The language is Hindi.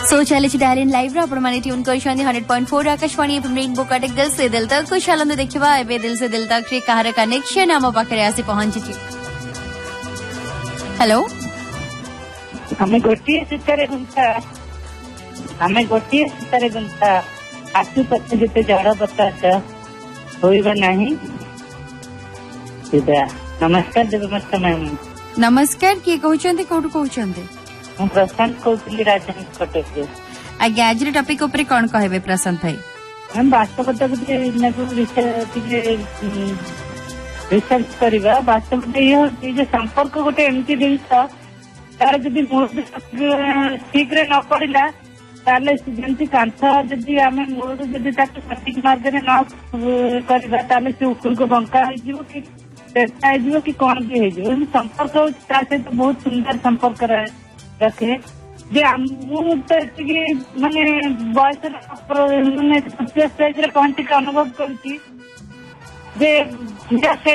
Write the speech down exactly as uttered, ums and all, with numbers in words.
सो चले डायल इन लाइव आपण माने ट्यून कर hundred point four Akashvani FM rainbow Cuttack दिल से दिल तक को चलंदे देखिबा एबे दिल से दिल तक रे कहार कनेक्शन हम पाखरे आसी पहुंची छी। हेलो हमें गोटिए सुतारे गुंथा हमें गोटिए सुतारे गुंथा आसु पत्ते जते जड़ बताता होइबा नाही सीधा। नमस्कार देवमस्ता मैम। नमस्कार किए कहउचंते कोठु कहउचंते? हम प्रशांत कहउली राजधानी कटक रे। आज्ञा आज टॉपिक ऊपर कोन कहबे प्रशांत भाई? हम वास्तवता रिसर्च करवा वास्तव ये जो संपर्क गोटे एमती जिनस तार जब मूल ठीक रे न पड़ा जमी कांथ जदि आम मूल जदि सठिक मार्ग में न करवा से ऊपर को बंका हो कि कौन भी हो संपर्क हो सहित बहुत सुंदर संपर्क रखे जे तो माने बयस माने पचास स्टेज रे पहुंची अनुभव कर